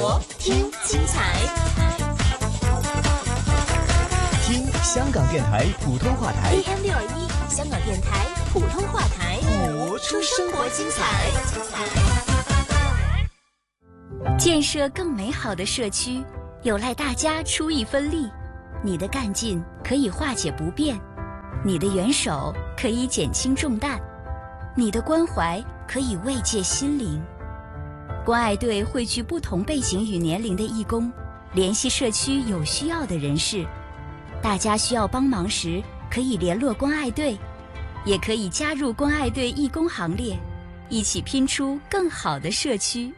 活，听精彩， 听香港电台普通话台 AM621香港电台普通话台， 活出生活精彩。 建设更美好的社区，有赖大家出一分力。你的干劲可以化解不便，你的援手可以减轻重担，你的关怀可以慰藉心灵。关爱队汇聚不同背景与年龄的义工，联系社区有需要的人士。大家需要帮忙时，可以联络关爱队，也可以加入关爱队义工行列，一起拼出更好的社区。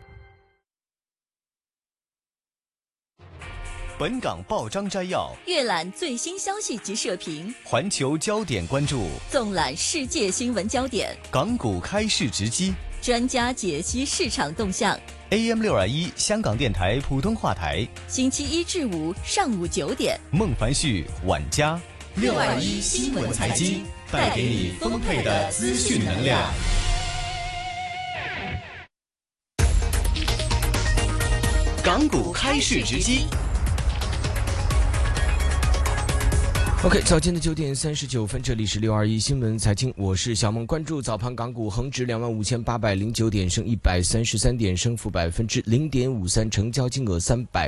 本港报章摘要， 阅览最新消息及社评， 环球焦点关注， 纵览世界新闻焦点， 港股开市直击， 专家解析市场动向。 AM621香港电台普通话台， 星期一至五上午9点， 孟凡旭、晚嘉 621新闻财经， 带给你丰沛的资讯能量。港股开市直击。 OK， 早间的9点39分，这里是621新闻财经，我是小孟。关注早盘港股，恒指25,809点，升133点，升幅0.53%，成交金额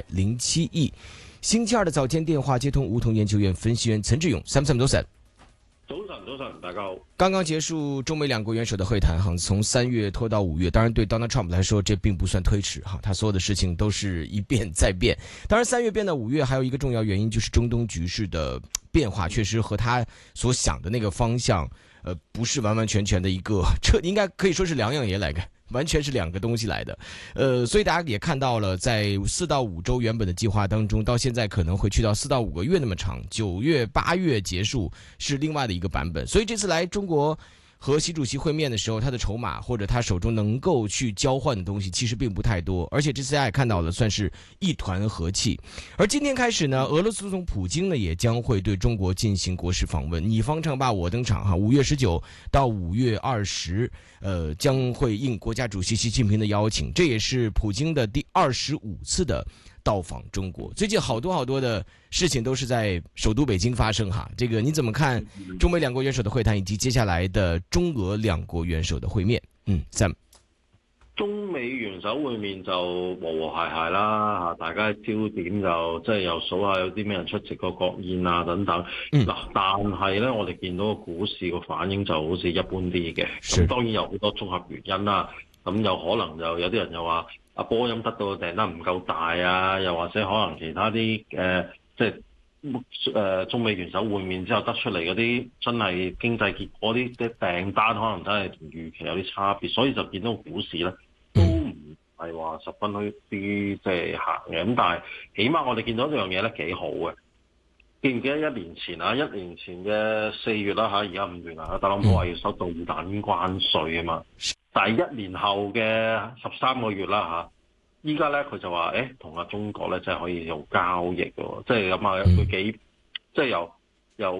307亿。星期二的早间电话接通梧桐研究院分析员陈志勇，Sam 早晨。 早晨，大家好。 刚刚结束中美两国元首的会谈，从3月拖到5月，当然对 Donald Trump 来说，这并不算推迟哈，他所有的事情都是一变再变。当然3月变到5月，还有一个重要原因就是中东局势的变化，确实和他所想的那个方向，不是完完全全的一个，这应该可以说是两样嘢嚟嘅。完全是两个东西来的，所以大家也看到了，在4到5周原本的计划当中，到现在可能会去到4到5个月那么长，9月、8月结束是另外的一个版本。所以这次来中国和习主席会面的时候，他的筹码或者他手中能够去交换的东西其实并不太多，而且这次大家也看到了，算是一团和气。而今天开始呢，俄罗斯总统普京呢也将会对中国进行国事访问，你方唱罢我登场哈，5月19到5月20，将会应国家主席习近平的邀请，这也是普京的第25次的到访中国。最近好多的事情都是在首都北京发生哈，这个你怎么看中美两国元首的会谈以及接下来的中俄两国元首的会面？Sam。 中美元首會面就和和諧諧啦，大家焦點就即係又數下有啲咩人出席個國宴啊等等。但係咧，我哋見到個股市個反應就好似一般啲嘅。咁當然有好多綜合原因啦。咁有可能就有啲人又話波音得到嘅訂單唔夠大啊，又或者可能其他啲即係中美元首會面之後得出嚟嗰啲真係經濟結果啲訂單可能真係同預期有啲差別，所以就見到股市咧都唔係話十分啲即係行嘅。咁但係起碼我哋見到一樣嘢咧幾好嘅。記唔記得1年前嘅4月啦嚇，而家5月啦，特朗普話要收導彈關稅啊嘛，但係1年後嘅13個月啦嚇。依家咧佢就話，同中國咧真係可以做交易喎，即係諗下佢幾，即係由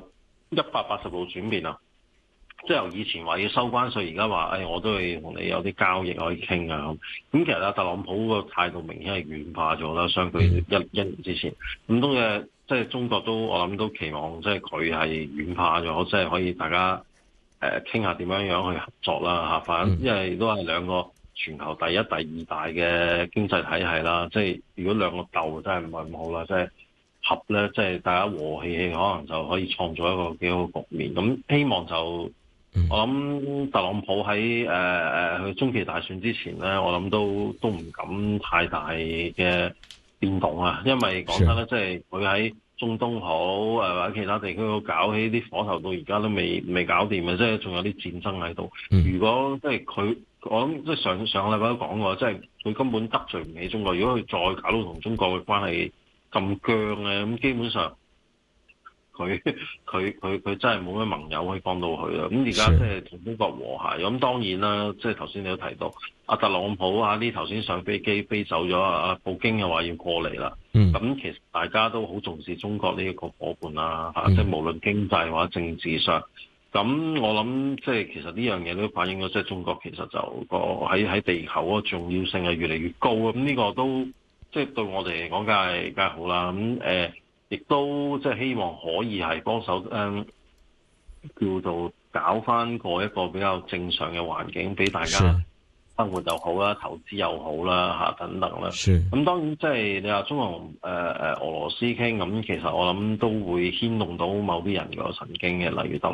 180度轉變啊！即係由以前話要收關稅，而家話，我都會同你有啲交易可以傾啊咁。咁其實特朗普個態度明顯係軟化咗啦，相對一年之前。咁當然即係中國都我諗都期望即係佢係軟化咗，即係可以大家傾下點樣去合作啦嚇。反正因為都係兩個全球第一、第二大嘅經濟體系啦，即係如果兩個鬥真係唔係咁好啦，即係合咧，即係大家和氣氣，可能就可以創造一個幾好局面。咁希望就我諗特朗普喺佢中期大選之前咧，我諗都唔敢太大嘅變動啊，因為講真咧，即係佢喺中東好或者其他地區都搞起啲火頭到而家都未搞掂嘅，即係仲有啲戰爭喺度。如果即係佢。我諗即係上個禮拜都講過，即係佢根本得罪唔起中國。如果佢再搞到同中國嘅關係咁僵咧，咁基本上佢真係冇咩盟友可以幫到佢啦。咁而家即係同中國和諧，咁當然啦，即係頭先你都提到特朗普呢頭先上飛機飛走咗，普京又話要過嚟啦。咁其實大家都好重視中國呢一個夥伴啦，即係無論經濟或者政治上。咁我諗即係其實呢樣嘢都反映咗，即係中國其實就個喺地球嗰個重要性係越嚟越高。咁呢個都即係對我哋嚟講，梗係好啦。咁亦都即係希望可以係幫手叫做搞翻個一個比較正常嘅環境俾大家。生活又好啦，投資又好啦，等等啦。咁當然即係你話中國同俄羅斯傾，咁其實我諗都會牽動到某啲人個神經嘅，例如特